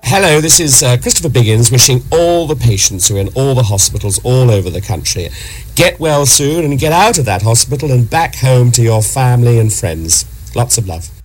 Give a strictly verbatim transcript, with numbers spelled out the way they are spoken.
Hello, this is uh, Christopher Biggins wishing all the patients who are in all the hospitals all over the country, get well soon and get out of that hospital and back home to your family and friends. Lots of love.